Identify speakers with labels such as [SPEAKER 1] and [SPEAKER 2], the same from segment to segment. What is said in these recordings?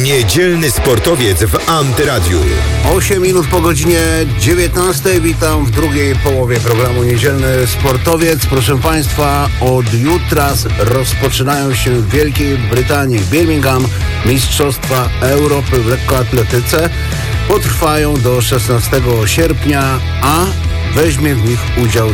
[SPEAKER 1] Niedzielny sportowiec w Antyradiu.
[SPEAKER 2] 8 minut po godzinie 19. Witam w drugiej połowie programu Niedzielny Sportowiec. Proszę Państwa, od jutra rozpoczynają się w Wielkiej Brytanii, w Birmingham, Mistrzostwa Europy w lekkoatletyce. Potrwają do 16 sierpnia, a weźmie w nich udział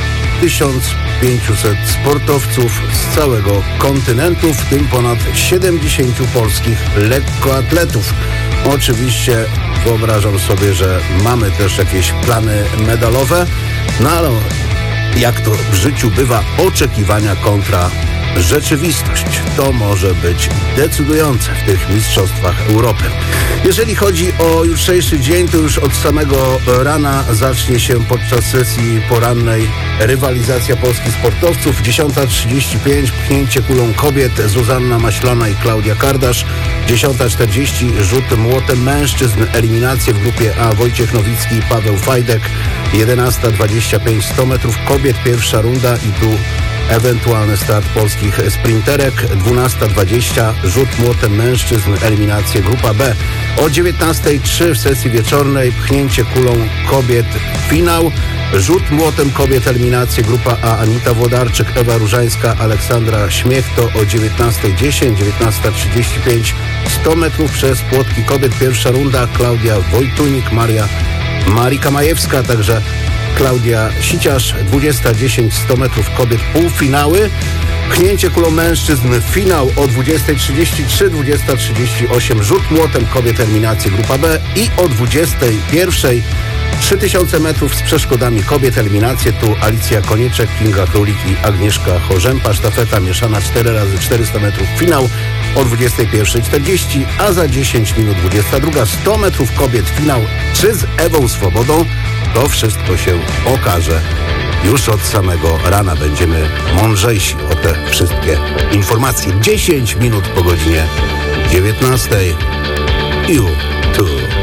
[SPEAKER 2] 1500 sportowców z całego kontynentu, w tym ponad 70 polskich lekkoatletów. Oczywiście wyobrażam sobie, że mamy też jakieś plany medalowe, no ale jak to w życiu bywa, oczekiwania kontra rzeczywistość. To może być decydujące w tych mistrzostwach Europy. Jeżeli chodzi o jutrzejszy dzień, to już od samego rana zacznie się podczas sesji porannej rywalizacja polskich sportowców. 10:35 pchnięcie kulą kobiet Zuzanna Maślana i Klaudia Kardasz. 10:40 rzut młotem mężczyzn, eliminacje w grupie A Wojciech Nowicki i Paweł Fajdek. 11:25 100 metrów kobiet, pierwsza runda i tu ewentualny start polskich sprinterek. 12:20 rzut młotem mężczyzn, eliminacje grupa B. O 19:03 w sesji wieczornej pchnięcie kulą kobiet, finał. Rzut młotem kobiet, eliminacje grupa A Anita Włodarczyk, Ewa Różańska, Aleksandra Śmiech. To o 19:10, 19:35 100 metrów przez płotki kobiet, pierwsza runda. Klaudia Wojtunik, Marika Majewska, także Klaudia Siciarz. 20:10 100 metrów kobiet, półfinały. Pchnięcie kulą mężczyzn, finał o 20:33, 20:38 rzut młotem kobiet, eliminacje grupa B i o 21:00 3000 metrów z przeszkodami kobiet, eliminacje. Tu Alicja Konieczek, Kinga Królik i Agnieszka Chorzępa. Sztafeta mieszana 4x400 metrów, finał o 21:40, a za 10 minut 22. 100 metrów kobiet, finał. Czy z Ewą Swobodą? To wszystko się okaże. Już od samego rana będziemy mądrzejsi o te wszystkie informacje. 10 minut po godzinie 19. You too.